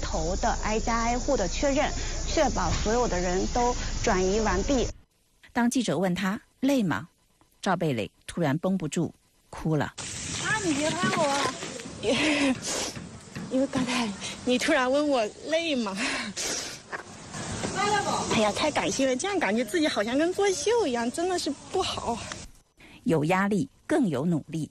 头的挨家挨户的确认，确保所有的人都转移完毕。 当记者问他累吗，赵蓓蕾突然绷不住哭了。 你别拍我，因为刚才你突然问我累吗？哎呀，太感谢了，这样感觉自己好像跟作秀一样，真的是不好。 有压力更有努力。